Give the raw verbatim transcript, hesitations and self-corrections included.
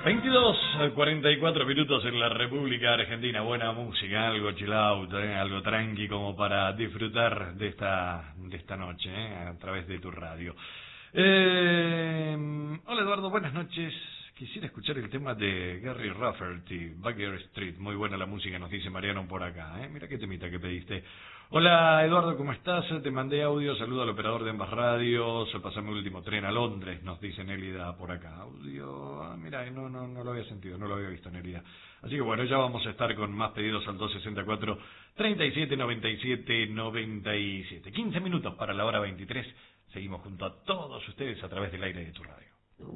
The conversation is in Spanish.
veintidós, cuarenta y cuatro minutos en la República Argentina. Buena música, algo chill out, ¿eh? Algo tranqui como para disfrutar de esta, de esta noche, ¿eh? A través de tu radio. Eh, hola Eduardo, buenas noches. Quisiera escuchar el tema de Gary Rafferty, Baker Street. Muy buena la música, nos dice Mariano por acá, ¿eh? Mira qué temita que pediste. Hola Eduardo, ¿cómo estás? Te mandé audio, saludo al operador de ambas radios. Pasame el último tren a Londres, nos dice Nélida por acá. Audio, ah, mira, no, no, no lo había sentido, no lo había visto Nélida. Así que bueno, ya vamos a estar con más pedidos al dos sesenta y cuatro, treinta y siete, noventa y siete, noventa y siete. quince minutos para la hora veintitrés. Seguimos junto a todos ustedes a través del aire de tu radio.